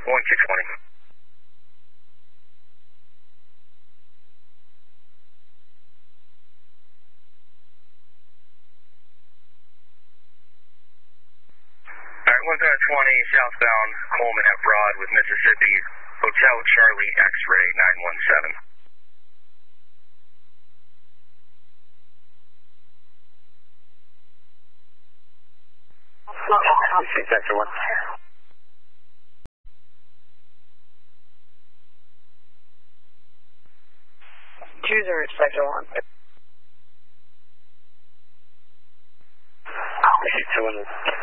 1620. Alright, 120 southbound Coleman at Broad with Mississippi, Hotel Charlie X-Ray 917. Sector 1. Cruiser, Sector 1. Sector 1.